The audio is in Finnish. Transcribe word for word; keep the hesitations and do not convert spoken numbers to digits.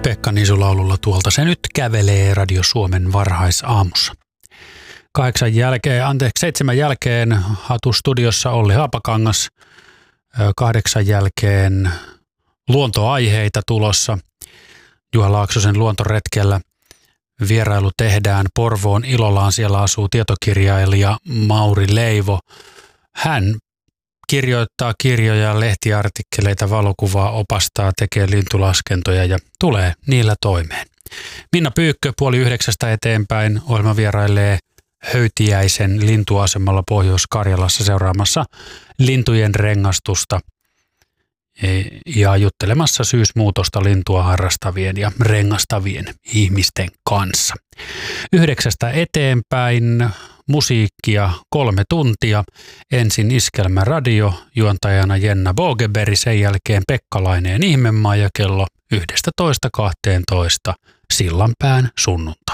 Pekka Nisu-laululla Tuolta se nyt kävelee Radio Suomen varhaisaamussa. Kahdeksan jälkeen, anteeksi, seitsemän jälkeen Hatu-studiossa Olli Haapakangas. Kahdeksan jälkeen luontoaiheita tulossa. Juha Laaksosen luontoretkellä vierailu tehdään Porvoon Ilolaan. Siellä asuu tietokirjailija Mauri Leivo. Hän kirjoittaa kirjoja, lehtiartikkeleita, valokuvaa, opastaa, tekee lintulaskentoja ja tulee niillä toimeen. Minna Pyykkö puoli yhdeksästä eteenpäin ohjelma vierailee Höytiäisen lintuasemalla Pohjois-Karjalassa seuraamassa lintujen rengastusta ja juttelemassa syysmuutosta lintua harrastavien ja rengastavien ihmisten kanssa. Yhdeksästä eteenpäin musiikkia kolme tuntia. Ensin Iskelmä Radio, juontajana Jenna Bogeberi, sen jälkeen Pekka Laineen Ihmemaa ja kello yksitoista kahteentoista Sillanpään sunnuntai.